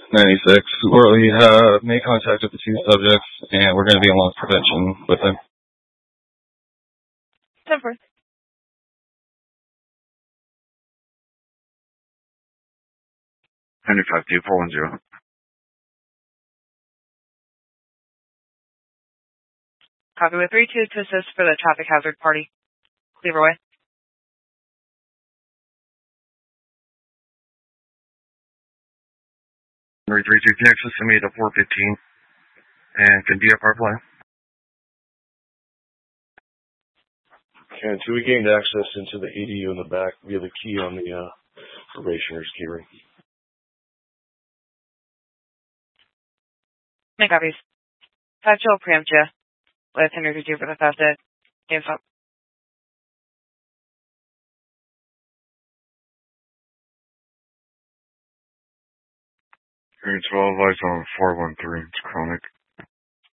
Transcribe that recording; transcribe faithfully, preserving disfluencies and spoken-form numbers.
ninety-six, where we have made contact with the two subjects, and we're going to be in loss prevention with them. Temper. ninety-five two four one zero. Copy with three two to assist for the traffic hazard party. Leroy. three three two Nexus, send me to four fifteen. And can D F R play? Okay, so we gained access into the A D U in the back via the key on the uh, probationer's key ring. No copies. Five chill preempt you with Henry Gazoo for the facet. Games up. Green twelve, eyes on four one three, it's chronic.